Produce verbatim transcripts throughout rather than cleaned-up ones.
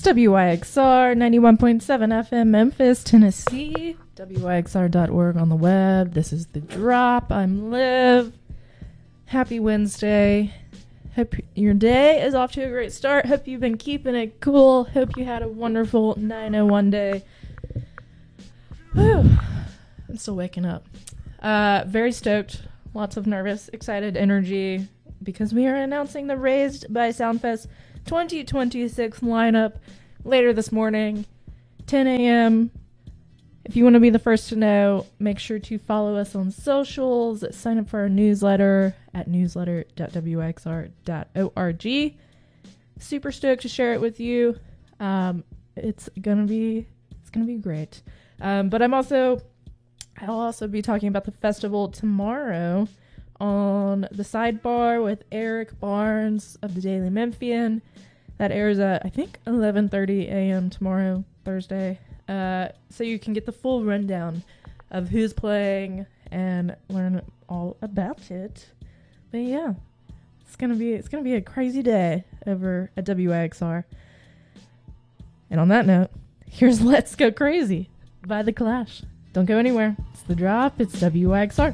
W Y X R ninety-one point seven F M, Memphis, Tennessee. W Y X R dot org on the web. This is The Drop. I'm Liv. Happy Wednesday. Hope your day is off to a great start. Hope you've been keeping it cool. Hope you had a wonderful nine oh one day. Whew. I'm still waking up. Uh, very stoked. Lots of nervous, excited energy because we are announcing the Raised by Soundfest twenty twenty-six lineup later this morning, ten a.m. If you want to be the first to know, make sure to follow us on socials, sign up for our newsletter at newsletter dot w x r dot org. Super stoked to share it with you. Um, it's gonna be it's gonna be great. Um, but I'm also I'll also be talking about the festival tomorrow on the Sidebar with Eric Barnes of the Daily Memphian. That airs at, I think, eleven thirty a.m. tomorrow, Thursday. Uh, so you can get the full rundown of who's playing and learn all about it. But yeah, it's gonna be it's gonna be a crazy day over at W I X R. And on that note, here's "Let's Go Crazy" by The Clash. Don't go anywhere. It's The Drop. It's W I X R.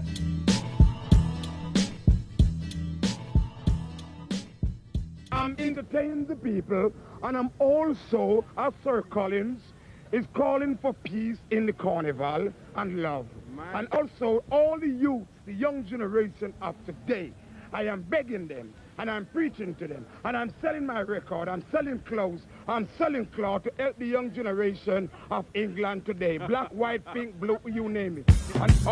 I'm entertaining the people, and I'm also, as Sir Collins is calling for peace in the carnival and love. Man. And also all the youth, the young generation of today, I am begging them, and I'm preaching to them, and I'm selling my record, I'm selling clothes, I'm selling cloth to help the young generation of England today. Black, white, pink, blue, you name it. And